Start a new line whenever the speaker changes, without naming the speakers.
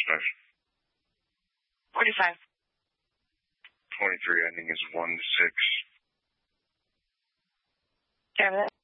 45.
23 ending is 16.
Care of it.